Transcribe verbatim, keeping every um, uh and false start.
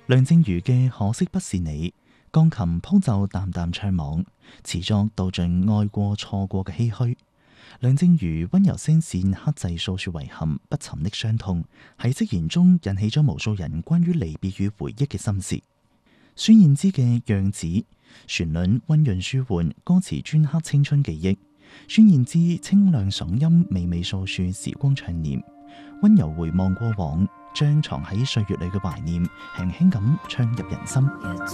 梁靜茹嘅《可惜不是你》，鋼琴譜奏淡淡唱網，詞作道盡愛過錯過嘅唏噓。梁靜茹溫柔聲線克制訴說遺憾不尋的傷痛，喺職言中引起咗無數人關於離別與回憶嘅心事。孫燕姿嘅《樣子》，旋律溫潤舒緩，歌詞專刻青春記憶。孫燕姿清亮嗓音娓娓訴說時光長念，溫柔回望過往，將藏喺歲月裏嘅懷念輕輕咁唱入人心。